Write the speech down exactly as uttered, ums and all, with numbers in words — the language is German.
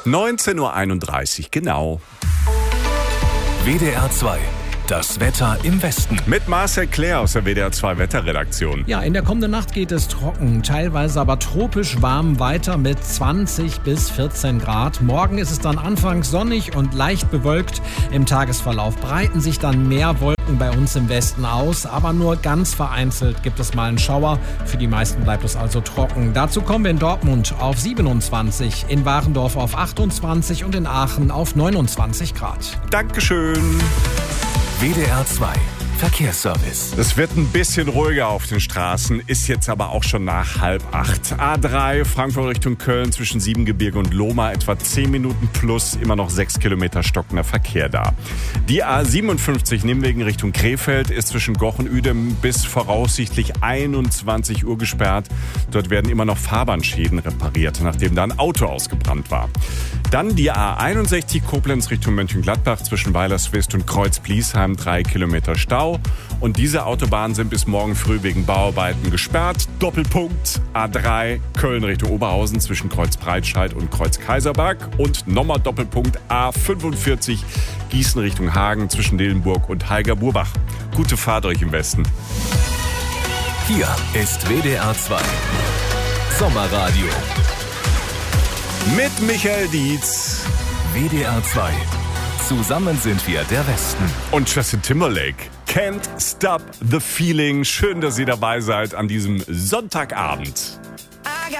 neunzehn Uhr einunddreißig, genau. W D R zwei. Das Wetter im Westen. Mit Marcel Claire aus der W D R zwei Wetterredaktion. Ja, in der kommenden Nacht geht es trocken, teilweise aber tropisch warm weiter mit zwanzig bis vierzehn Grad. Morgen ist es dann anfangs sonnig und leicht bewölkt. Im Tagesverlauf breiten sich dann mehr Wolken bei uns im Westen aus, aber nur ganz vereinzelt gibt es mal einen Schauer. Für die meisten bleibt es also trocken. Dazu kommen wir in Dortmund auf siebenundzwanzig, in Warendorf auf achtundzwanzig und in Aachen auf neunundzwanzig Grad. Dankeschön. W D R zwei Verkehrsservice. Es wird ein bisschen ruhiger auf den Straßen, ist jetzt aber auch schon nach halb acht. A drei, Frankfurt Richtung Köln zwischen Siebengebirge und Lohmar, etwa zehn Minuten plus, immer noch sechs Kilometer stockender Verkehr da. Die A siebenundfünfzig Nimwegen Richtung Krefeld ist zwischen Goch und Uedem bis voraussichtlich einundzwanzig Uhr gesperrt. Dort werden immer noch Fahrbahnschäden repariert, nachdem da ein Auto ausgebrannt war. Dann die A einundsechzig Koblenz Richtung Mönchengladbach zwischen Weilerswist und Kreuz-Bliesheim, drei Kilometer Stau. Und diese Autobahnen sind bis morgen früh wegen Bauarbeiten gesperrt. Doppelpunkt A drei Köln Richtung Oberhausen zwischen Kreuz-Breitscheid und Kreuz-Kaiserberg. Und nochmal Doppelpunkt A fünfundvierzig Gießen Richtung Hagen zwischen Dillenburg und Heiger-Burbach. Gute Fahrt euch im Westen. Hier ist W D R zwei Sommerradio. Mit Michael Dietz. W D R zwei. Zusammen sind wir der Westen. Und Justin Timberlake. Can't Stop the Feeling. Schön, dass ihr dabei seid an diesem Sonntagabend.